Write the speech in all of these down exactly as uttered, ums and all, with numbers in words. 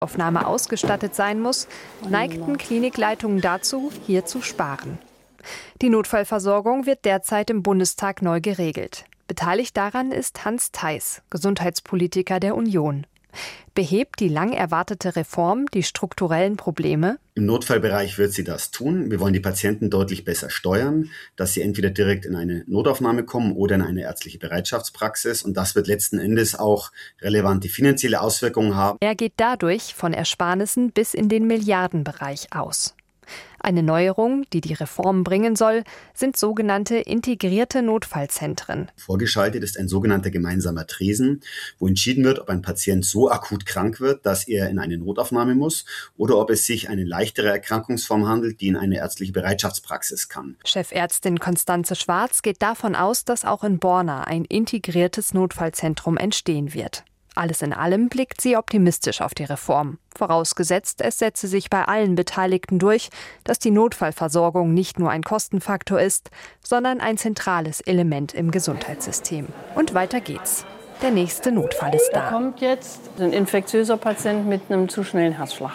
Aufnahme ausgestattet sein muss, neigten Klinikleitungen dazu, hier zu sparen. Die Notfallversorgung wird derzeit im Bundestag neu geregelt. Beteiligt daran ist Hans Theis, Gesundheitspolitiker der Union. Behebt die lang erwartete Reform die strukturellen Probleme? Im Notfallbereich wird sie das tun. Wir wollen die Patienten deutlich besser steuern, dass sie entweder direkt in eine Notaufnahme kommen oder in eine ärztliche Bereitschaftspraxis. Und das wird letzten Endes auch relevante finanzielle Auswirkungen haben. Er geht dadurch von Ersparnissen bis in den Milliardenbereich aus. Eine Neuerung, die die Reform bringen soll, sind sogenannte integrierte Notfallzentren. Vorgeschaltet ist ein sogenannter gemeinsamer Tresen, wo entschieden wird, ob ein Patient so akut krank wird, dass er in eine Notaufnahme muss oder ob es sich eine leichtere Erkrankungsform handelt, die in eine ärztliche Bereitschaftspraxis kann. Chefärztin Constanze Schwarz geht davon aus, dass auch in Borna ein integriertes Notfallzentrum entstehen wird. Alles in allem blickt sie optimistisch auf die Reform. Vorausgesetzt, es setze sich bei allen Beteiligten durch, dass die Notfallversorgung nicht nur ein Kostenfaktor ist, sondern ein zentrales Element im Gesundheitssystem. Und weiter geht's. Der nächste Notfall ist da. Da kommt jetzt ein infektiöser Patient mit einem zu schnellen Herzschlag.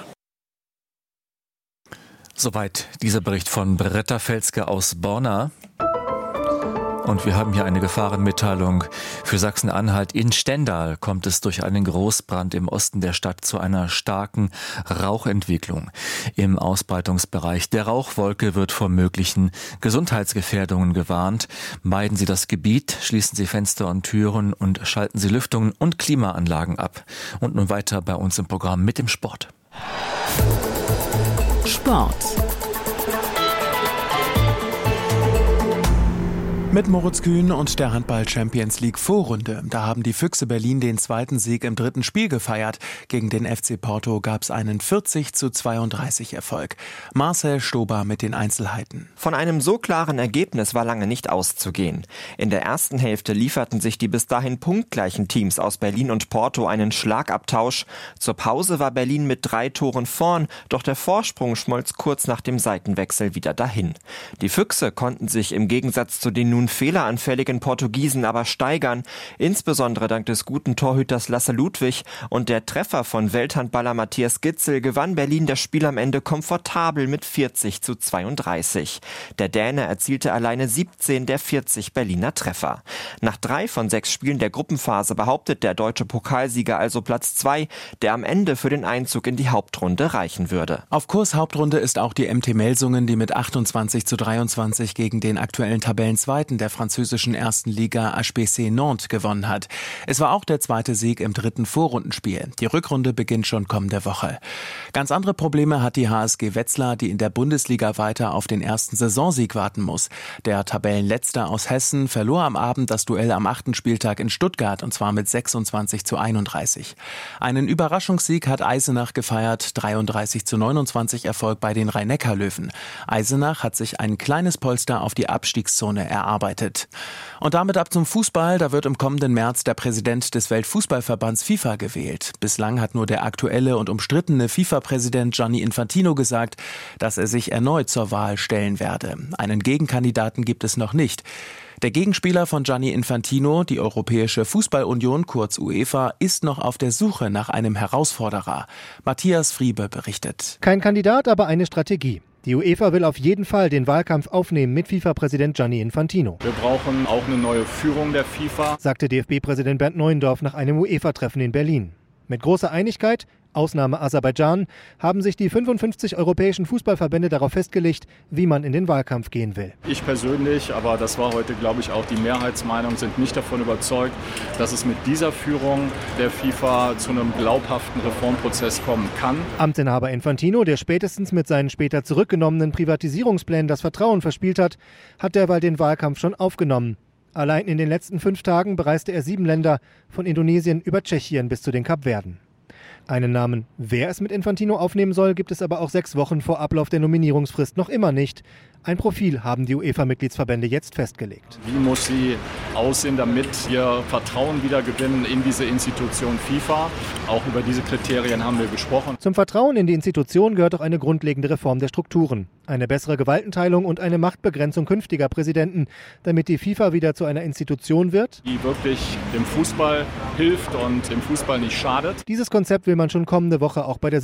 Soweit dieser Bericht von Britta Felske aus Borna. Und wir haben hier eine Gefahrenmitteilung für Sachsen-Anhalt. In Stendal kommt es durch einen Großbrand im Osten der Stadt zu einer starken Rauchentwicklung im Ausbreitungsbereich. Der Rauchwolke wird vor möglichen Gesundheitsgefährdungen gewarnt. Meiden Sie das Gebiet, schließen Sie Fenster und Türen und schalten Sie Lüftungen und Klimaanlagen ab. Und nun weiter bei uns im Programm mit dem Sport. Sport. Mit Moritz Kühn und der Handball-Champions League Vorrunde. Da haben die Füchse Berlin den zweiten Sieg im dritten Spiel gefeiert. Gegen den F C Porto gab es einen vierzig zu zweiunddreißig Erfolg. Marcel Stober mit den Einzelheiten. Von einem so klaren Ergebnis war lange nicht auszugehen. In der ersten Hälfte lieferten sich die bis dahin punktgleichen Teams aus Berlin und Porto einen Schlagabtausch. Zur Pause war Berlin mit drei Toren vorn, doch der Vorsprung schmolz kurz nach dem Seitenwechsel wieder dahin. Die Füchse konnten sich im Gegensatz zu den nun fehleranfälligen Portugiesen aber steigern, insbesondere dank des guten Torhüters Lasse Ludwig, und der Treffer von Welthandballer Matthias Gitzel gewann Berlin das Spiel am Ende komfortabel mit vierzig zu zweiunddreißig. Der Däne erzielte alleine siebzehn der vierzig Berliner Treffer. Nach drei von sechs Spielen der Gruppenphase behauptet der deutsche Pokalsieger also Platz zwei, der am Ende für den Einzug in die Hauptrunde reichen würde. Auf Kurs Hauptrunde ist auch die M T Melsungen, die mit achtundzwanzig zu dreiundzwanzig gegen den aktuellen Tabellenzweiten der französischen ersten Liga H B C Nantes gewonnen hat. Es war auch der zweite Sieg im dritten Vorrundenspiel. Die Rückrunde beginnt schon kommende Woche. Ganz andere Probleme hat die H S G Wetzlar, die in der Bundesliga weiter auf den ersten Saisonsieg warten muss. Der Tabellenletzter aus Hessen verlor am Abend das Duell am achten Spieltag in Stuttgart, und zwar mit sechsundzwanzig zu einunddreißig. Einen Überraschungssieg hat Eisenach gefeiert, dreiunddreißig zu neunundzwanzig Erfolg bei den Rhein-Neckar-Löwen. Eisenach hat sich ein kleines Polster auf die Abstiegszone erarbeitet. Und damit ab zum Fußball. Da wird im kommenden März der Präsident des Weltfußballverbands FIFA gewählt. Bislang hat nur der aktuelle und umstrittene FIFA-Präsident Gianni Infantino gesagt, dass er sich erneut zur Wahl stellen werde. Einen Gegenkandidaten gibt es noch nicht. Der Gegenspieler von Gianni Infantino, die Europäische Fußballunion, kurz UEFA, ist noch auf der Suche nach einem Herausforderer. Matthias Friebe berichtet. Kein Kandidat, aber eine Strategie. Die UEFA will auf jeden Fall den Wahlkampf aufnehmen mit FIFA-Präsident Gianni Infantino. Wir brauchen auch eine neue Führung der FIFA, sagte D F B-Präsident Bernd Neuendorf nach einem UEFA-Treffen in Berlin. Mit großer Einigkeit, Ausnahme Aserbaidschan, haben sich die fünfundfünfzig europäischen Fußballverbände darauf festgelegt, wie man in den Wahlkampf gehen will. Ich persönlich, aber das war heute, glaube ich, auch die Mehrheitsmeinung, sind nicht davon überzeugt, dass es mit dieser Führung der FIFA zu einem glaubhaften Reformprozess kommen kann. Amtsinhaber Infantino, der spätestens mit seinen später zurückgenommenen Privatisierungsplänen das Vertrauen verspielt hat, hat derweil den Wahlkampf schon aufgenommen. Allein in den letzten fünf Tagen bereiste er sieben Länder, von Indonesien über Tschechien bis zu den Kapverden. Einen Namen, wer es mit Infantino aufnehmen soll, gibt es aber auch sechs Wochen vor Ablauf der Nominierungsfrist noch immer nicht. Ein Profil haben die UEFA-Mitgliedsverbände jetzt festgelegt. Wie muss sie aussehen, damit wir Vertrauen wieder gewinnen in diese Institution FIFA? Auch über diese Kriterien haben wir gesprochen. Zum Vertrauen in die Institution gehört auch eine grundlegende Reform der Strukturen. Eine bessere Gewaltenteilung und eine Machtbegrenzung künftiger Präsidenten, damit die FIFA wieder zu einer Institution wird, die wirklich dem Fußball hilft und dem Fußball nicht schadet. Dieses Konzept will man schon kommende Woche auch bei der